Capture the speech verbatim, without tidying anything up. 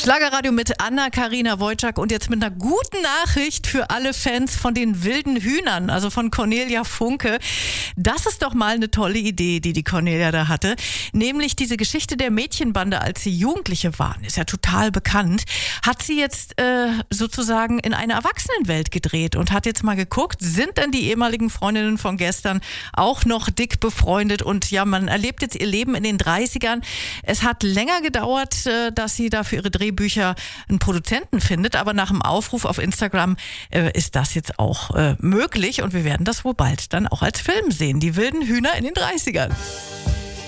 Schlagerradio mit Anna-Karina Wojcik und jetzt mit einer guten Nachricht für alle Fans von den wilden Hühnern, also von Cornelia Funke. Das ist doch mal eine tolle Idee, die die Cornelia da hatte. Nämlich diese Geschichte der Mädchenbande, als sie Jugendliche waren, ist ja total bekannt, hat sie jetzt äh, sozusagen in eine Erwachsenenwelt gedreht und hat jetzt mal geguckt, sind denn die ehemaligen Freundinnen von gestern auch noch dick befreundet? Und ja, man erlebt jetzt ihr Leben in den dreißigern. Es hat länger gedauert, äh, dass sie da für ihre Drehbücher einen Produzenten findet, aber nach dem Aufruf auf Instagram äh, ist das jetzt auch äh, möglich und wir werden das wohl bald dann auch als Film sehen. Die wilden Hühner in den dreißigern.